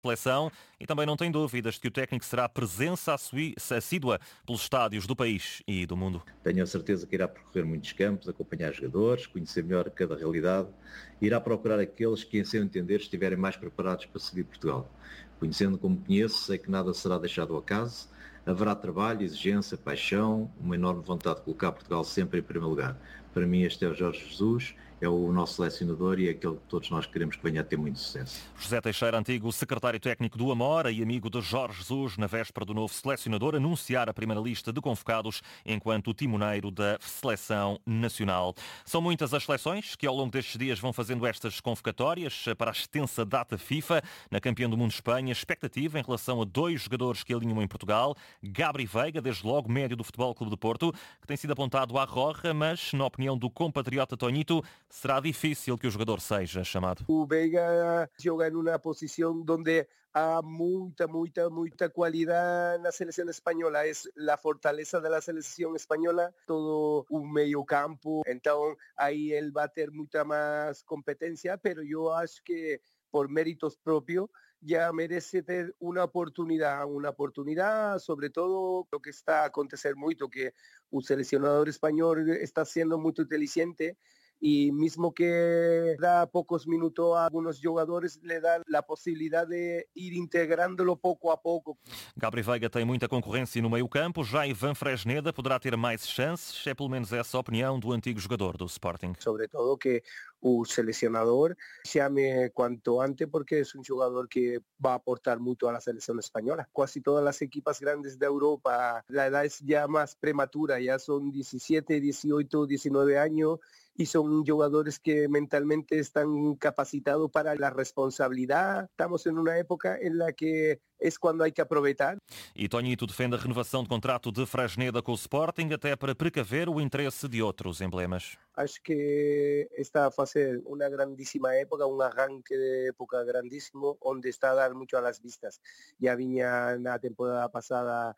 seleção e também não tem dúvidas de que o técnico será presença assídua pelos estádios do país e do mundo. Tenho a certeza que irá percorrer muitos campos, acompanhar jogadores, conhecer melhor cada realidade e irá procurar aqueles que, em seu entender, estiverem mais preparados para seguir Portugal. Conhecendo como conheço, sei que nada será deixado ao acaso. Haverá trabalho, exigência, paixão, uma enorme vontade de colocar Portugal sempre em primeiro lugar. Para mim este é o Jorge Jesus, é o nosso selecionador e é aquele que todos nós queremos que venha a ter muito sucesso. José Teixeira, antigo secretário técnico do Amora e amigo de Jorge Jesus, na véspera do novo selecionador, anunciar a primeira lista de convocados enquanto timoneiro da seleção nacional. São muitas as seleções que ao longo destes dias vão fazendo estas convocatórias para a extensa data FIFA. Na campeã do mundo Espanha, expectativa em relação a 2 jogadores que alinham em Portugal. Gabri Veiga, desde logo médio do Futebol Clube de Porto, que tem sido apontado à Roja, mas, na opinião do compatriota Toñito, será difícil que o jogador seja chamado. O Veiga joga em uma posição onde há muita qualidade na seleção espanhola. É a fortaleza da seleção espanhola, todo o meio campo. Então, aí ele vai ter muita mais competência, mas eu acho que por méritos próprios ya merece ter uma oportunidade, sobre todo lo que está a acontecer muito, que o selecionador espanhol está sendo muito inteligente y mismo que da pocos minutos a algunos jugadores, le da la posibilidad de ir integrándolo pouco a pouco. Gabri Veiga tem muita concorrência no meio-campo, já Ivan Fresneda poderá ter mais chances, é pelo menos essa a opinião do antigo jogador do Sporting. Sobre todo que o selecionador chame cuanto antes porque es un jugador que va a aportar mucho a la selección española. Casi todas las equipas grandes de Europa, la edad es ya más prematura, ya son 17, 18, 19 años y son jugadores que mentalmente están capacitados para la responsabilidad. Estamos en una época en la que es cuando hay que aproveitar. E Toñito defende a renovação de contrato de Fresneda com o Sporting até para precaver o interesse de outros emblemas. Acho que está a fazer uma grandíssima época, um arranque de época grandíssimo, onde está a dar muito às vistas. Já vinha na temporada passada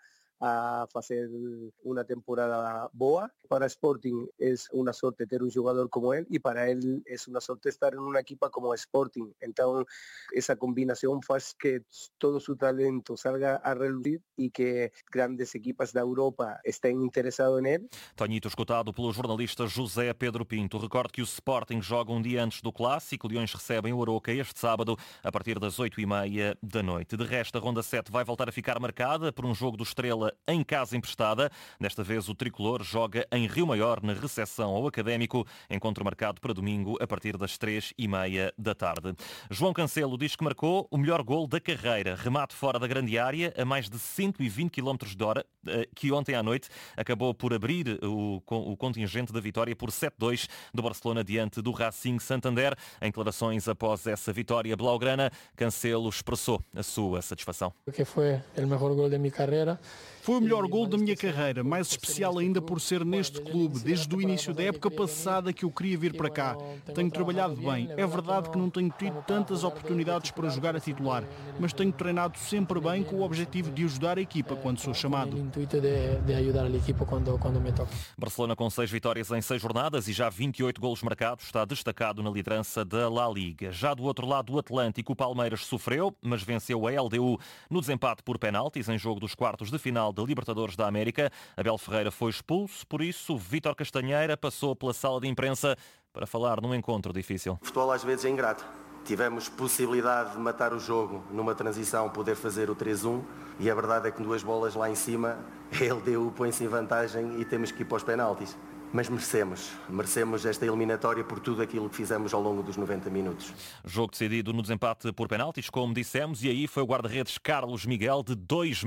a fazer uma temporada boa. Para Sporting es una suerte ter un jugador como él y para él es una suerte estar en una equipa como Sporting. Então, esa combinación faz que todo su talento salga a relucir y que grandes equipas da Europa estén interessados en él. Toñito escutado pelo jornalista José Pedro Pinto. Recordo que o Sporting joga um dia antes do Clássico. Leões recebem o Aroca este sábado a partir das 8h30 da noite. De resto, a Ronda 7 vai voltar a ficar marcada por um jogo do Estrela em casa emprestada. Desta vez o tricolor joga em Rio Maior na recepção ao Académico. Encontro marcado para domingo a partir das 3h30 da tarde. João Cancelo diz que marcou o melhor gol da carreira. Remate fora da grande área a mais de 120 km/h, que ontem à noite acabou por abrir o contingente da vitória por 7-2 do Barcelona diante do Racing Santander. Em declarações após essa vitória blaugrana, Cancelo expressou a sua satisfação. Que foi o melhor gol da minha carreira. Foi o melhor gol da minha carreira, mais especial ainda por ser neste clube, desde o início da época passada que eu queria vir para cá. Tenho trabalhado bem. É verdade que não tenho tido tantas oportunidades para jogar a titular, mas tenho treinado sempre bem com o objetivo de ajudar a equipa quando sou chamado. O intuito de ajudar a equipa quando me toca. Barcelona com 6 vitórias em 6 jornadas e já 28 golos marcados, está destacado na liderança da La Liga. Já do outro lado do Atlântico, o Palmeiras sofreu, mas venceu a LDU no desempate por penaltis em jogo dos quartos de final da Libertadores da América. Abel Ferreira foi expulso, por isso Vítor Castanheira passou pela sala de imprensa para falar num encontro difícil. O futebol às vezes é ingrato. Tivemos possibilidade de matar o jogo numa transição, poder fazer o 3-1 e a verdade é que com 2 bolas lá em cima, a LDU põe-se em vantagem e temos que ir para os penaltis. Mas merecemos esta eliminatória por tudo aquilo que fizemos ao longo dos 90 minutos. Jogo decidido no desempate por penaltis, como dissemos, e aí foi o guarda-redes Carlos Miguel, de 2,04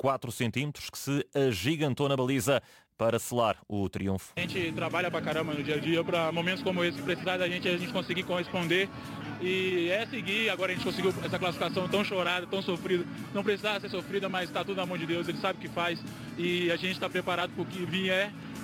metros, que se agigantou na baliza para selar o triunfo. A gente trabalha pra caramba no dia a dia para momentos como esse, precisar da gente, a gente conseguir corresponder e seguir. Agora a gente conseguiu essa classificação tão chorada, tão sofrida, não precisava ser sofrida, mas está tudo na mão de Deus, Ele sabe o que faz e a gente está preparado para o que vier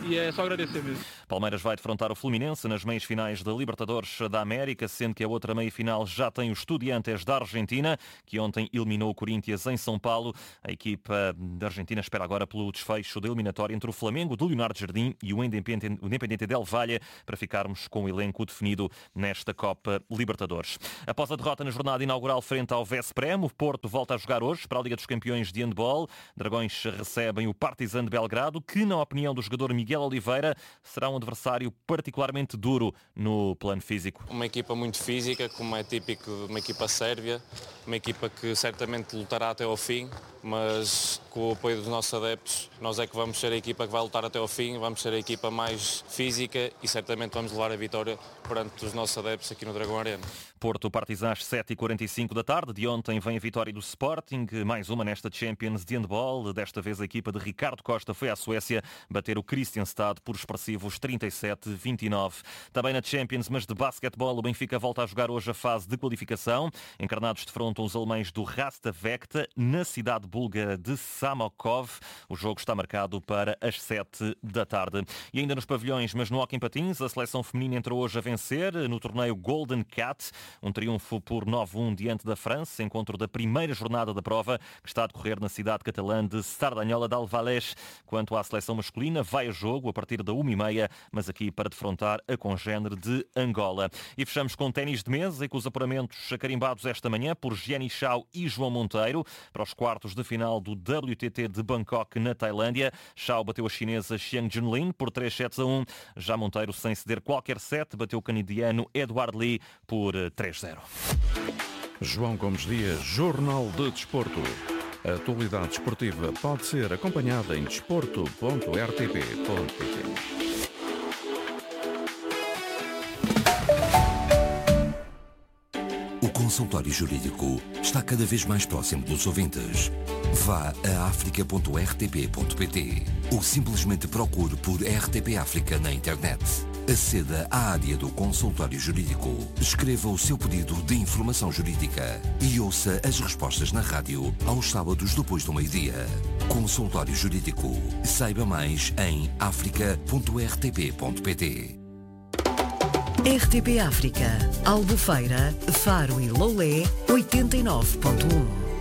e é só agradecer mesmo. Palmeiras vai defrontar o Fluminense nas meias finais da Libertadores da América, sendo que a outra meia-final já tem o Estudiantes da Argentina, que ontem eliminou o Corinthians em São Paulo. A equipa da Argentina espera agora pelo desfecho da eliminatória entre o Flamengo de Leonardo Jardim e o Independiente del Valle para ficarmos com o elenco definido nesta Copa Libertadores. Após a derrota na jornada inaugural frente ao Vesprem, o Porto volta a jogar hoje para a Liga dos Campeões de Handball. Dragões recebem o Partizan de Belgrado, que, na opinião do jogador Miguel Oliveira, será um adversário particularmente duro no plano físico. Uma equipa muito física, como é típico de uma equipa sérvia, uma equipa que certamente lutará até ao fim, mas com o apoio dos nossos adeptos, nós é que vamos ser a equipa que vai lutar até ao fim, vamos ser a equipa mais física e certamente vamos levar a vitória perante os nossos adeptos aqui no Dragão Arena. Porto Partizan às 7h45 da tarde. De ontem vem a vitória do Sporting, mais uma nesta Champions de Handball. Desta vez a equipa de Ricardo Costa foi à Suécia bater o Kristianstad por expressivos 37-29. Também na Champions, mas de basquetebol, o Benfica volta a jogar hoje a fase de qualificação. Encarnados defrontam os alemães do Rasta Vecta na cidade búlgara de Samokov. O jogo está marcado para as 7 da tarde. E ainda nos pavilhões, mas no hóquei em patins, a seleção feminina entrou hoje a vencer no torneio Golden Cat. Um triunfo por 9-1 diante da França, encontro da primeira jornada da prova, que está a decorrer na cidade catalã de Sardanyola de Alvalés. Quanto à seleção masculina, vai a jogo a partir da 1h30, mas aqui para defrontar a congénere de Angola. E fechamos com ténis de mesa e com os apuramentos carimbados esta manhã por Gianni Chao e João Monteiro para os quartos de final do WTT de Bangkok, na Tailândia. Chao bateu a chinesa Xiang Junlin por 3-1. Já Monteiro, sem ceder qualquer set, bateu o canadiano Edward Lee por 3-0. João Gomes Dias, Jornal de Desporto. A atualidade desportiva pode ser acompanhada em desporto.rtp.pt. O consultório jurídico está cada vez mais próximo dos ouvintes. Vá a africa.rtp.pt ou simplesmente procure por RTP África na internet. Aceda à área do consultório jurídico, escreva o seu pedido de informação jurídica e ouça as respostas na rádio aos sábados depois do meio-dia. Consultório Jurídico. Saiba mais em africa.rtp.pt. RTP África, Albufeira, Faro e Lolé, 89.1.